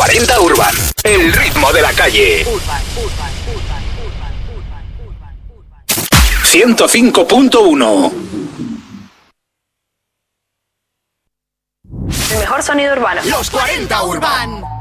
40 Urban. El ritmo de la calle. 105.1. El mejor sonido urbano. Los 40 Urban.